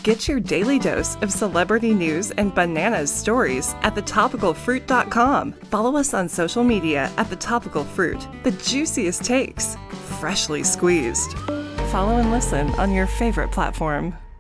Get your daily dose of celebrity news and bananas stories at thetopicalfruit.com. Follow us on social media at The Topical Fruit, the juiciest takes, freshly squeezed. Follow and listen on your favorite platform.